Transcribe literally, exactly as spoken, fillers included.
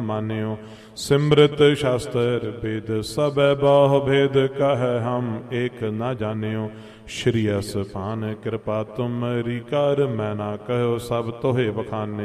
मान्यो। सिमृत शास्त्र वेद सब बाह भेद कह हम एक न जान्यो। श्री अस पान कृपा तुम रिकार मैं ना कहो सब तोहे बखाने।